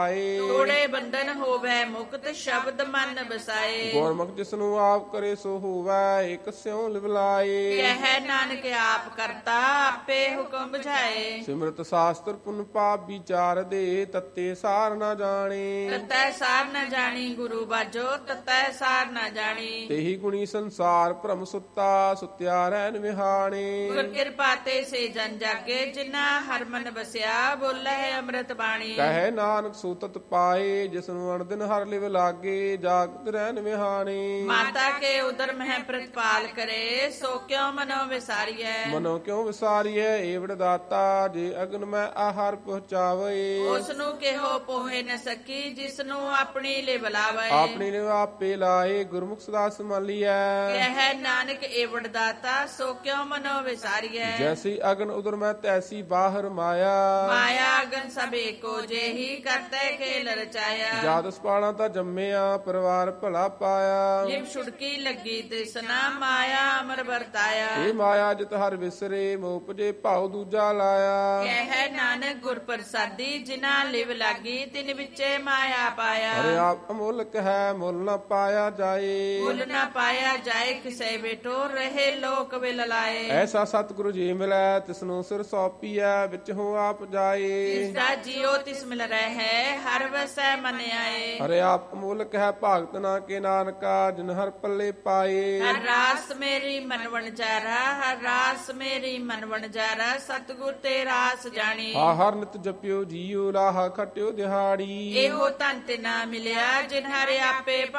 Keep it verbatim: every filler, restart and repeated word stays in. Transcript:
ਤੋੜੇ ਬੰਧਨ ਹੋਵੇ ਮੁਕਤ ਸ਼ਬਦ ਮਨ ਬਸਾਏ। ਗੁਰਮੁਖ ਜਿਸਨੂੰ ਆਪ ਕਰੇ ਸੋ ਹੋਵੇ ਇੱਕ ਸਿਉ ਲਿਵਲਾਏ। ਕਹਿ ਨਾਨਕ ਆਪ ਕਰਤਾ ਆਪੇ ਹੁਕਮ ਬੁਝਾਏ। ਸਿਮਰਤ ਸ਼ਾਸਤਰ ਪੁਨ ਪਾਪ ਵਿਚਾਰ ਦੇ ਤੱਤੇ ਸਾਰ ਨਾ ਜਾਣੇ। ਤਤੈ ਸਾਰ ਨ ਜਾਣੀ ਗੁਰੂ ਬਾਝੋ ਤਤੈ ਸਾਰ ਨ ਜਾਣੀ। ਤੇਹੀ ਗੁਣੀ ਸੰਸਾਰ ਭ੍ਰਮ ਸੁੱਤਾ ਸੁੱਤਿਆ ਰਹਿਣ ਵਿਹਾਣੇ। ਗੁਰ ਕਿਰਪਾ ਤੇ ਸੇ ਜਨ ਜਾਗੇ ਜਿਨਾ ਹਰ ਮਨ ਬਸਿਆ ਬੋਲੇ ਅੰਮ੍ਰਿਤ ਬਾਣੀ। ਕਹੇ ਨਾਨਕ ਸੂਤਤ ਪਾਏ ਜਿਸਨੂੰ ਅਣਦਿਨ ਹਰ ਲਿਵ ਲਾਗੇ ਜਾਗਤ ਰਹਿਣ ਵਿਹਾਣੇ। ਮਾਤਾ ਕੇ ਉਦਰ ਮਹਿ ਪ੍ਰਤਪਾਲ ਕਰੇ ਸੋ ਕਿਉ ਮਨੋ ਵਿਸਾਰੀਐ। ਮਨੋ ਕਿਉ ਵਿਸਾਰੀਐ ਏਵੜ ਦਾਤਾ ਜੇ ਅਗਨ ਮੈਂ ਆਹਾਰ ਪਹੁੰਚਾਵੇ। ਉਸ ਨੂੰ ਕਿਹੋ ਪੋਹੇ ਨ ਸਕੀ ਜਿਸ ਨੂੰ ਆਪਣੀ ਲਿਵ ਲਾਵੇ। ਆਪਣੀ ਲਿਵ ਆਪੇ ਲਾਏ ਗੁਰਮੁਖ ਸਦਾ ਸੰਭਾਲੀਐ। ਕਹਿ ਨਾਨਕ ਏਵੜ ਦਾਤਾ ਸੋ ਕਿਉ ਮਨੋ ਵਿਸਾਰੀਐ। ਜੈਸੀ ਅਗਨ ਉਦਰ ਮੈਂ ਤੈਸੀ ਬਾਹਰ ਮਾਇਆ। ਮਾਇਆ ਅਗਨ ਸਭ ਏਕੋ ਜਿਹੀ ਕਰਤੇ ਖੇਲ ਰਚਾਇਆ। ਜਦ ਸਪਾਲਾਂ ਤਾਂ ਜੰਮਿਆ ਪਰਿਵਾਰ ਭਲਾ ਪਾਇਆ। ਲਿਵ ਛੁੜਕੀ ਲੱਗੀ ਤਿਸਨਾ ਮਾਇਆ ਅਮਰ ਵਰਤਾਇਆ। ਇਹ ਮਾਇਆ ਜਿਤ ਹਰ ਵਿਸਰੇ ਮੋਪਜੇ ਭਾਉ ਦੂਜਾ ਲਾਇਆ। ਕਹਿ ਨਾਨਕ ਗੁਰ ਪ੍ਰਸਾਦੀ ਜਿਨਾ ਲਿਵ ਲਾਗੀ ਤਿਨ ਵਿੱਚੇ ਮਾਇਆ ਪਾਇਆ। ਹਰਿ ਆਪ ਅਮੁੱਲਕ ਹੈ ਮੁੱਲ ਨਾ ਪਾਇਆ ਜਾਏ। ਮੁੱਲ ਨਾ ਪਾਇਆ ਜਾਏ ਕਿਸੇ ਬੇਟੋ ਰਹੇ ਲੋਕ ਵਿਲ ਲਾਏ। ਐਸਾ ਸਤਿਗੁਰੂ ਜੀ ਮਿਲੈ ਤਿਸਨੂੰ ਸਿਰ ਸੌਪੀਐ ਵਿੱਚ ਹੋ ਆਪ ਜਾਏ। ਜਿਸਦਾ ਜੀਉ ਤਿਸ ਮਿਲ ਰਹਿ ਹਰ ਵਸੈ ਮਨ ਆਏ। ਹਰਿ ਆਪ ਅਮੁੱਲਕ ਹੈ ਭਾਗਤ ਨਾ ਕੇ ਨਾਨਕਾ ਜਿਨ ਹਰ ਪੱਲੇ ਪਾਏ। ਹਰ ਰਾਸ ਮੇਰੀ ਮਨ ਵਣਜਾਰਾ ਹਰ ਰਾਸ ਮੇਰੀ ਮਨ ਵਣਜਾਰਾ ਸਤਿਗੁਰ ਤੇ ਰਾਸ ਜਾਣੀ। ਹਾ ਹਰ ਨਿਤ ਜਪਿਓ ਜੀਉ ਲਾਹਾ ਖਟਿਓ ਦਿਹਾੜੀ। ਇਹੋ ਧਨ ਤੇ ਨਾ ਮਿਲਿਆ ਜਿਨ ਹਰਿ ਆਪੇ